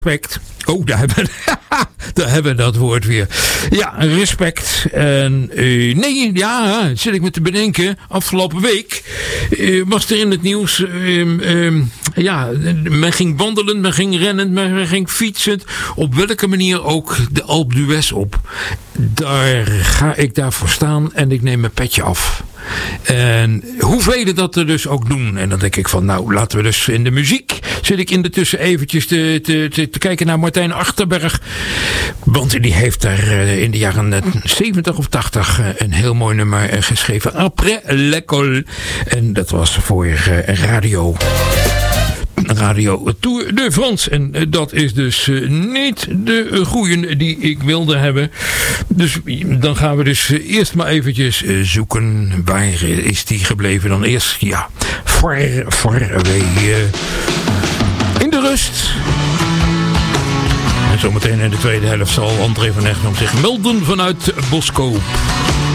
Respect. Oh, daar hebben we dat woord weer. Ja, respect. En zit ik me te bedenken. Afgelopen week was er in het nieuws. Men ging wandelen, men ging rennen, men ging fietsen. Op welke manier ook de Alpe d'Huez op. Daar ga ik daarvoor staan en ik neem mijn petje af. En hoeveel dat er dus ook doen. En dan denk ik van, nou, laten we dus in de muziek. Zit ik intussen eventjes te kijken naar Martijn Achterberg. Want die heeft daar in de jaren 70 of 80 een heel mooi nummer geschreven. Après l'école. En dat was voor Radio Tour de France. En dat is dus niet de goeie die ik wilde hebben. Dus dan gaan we dus eerst maar eventjes zoeken. Waar is die gebleven dan eerst? Ja, far away. In de rust. En zometeen in de tweede helft zal André van Egmond zich melden vanuit Boskoop.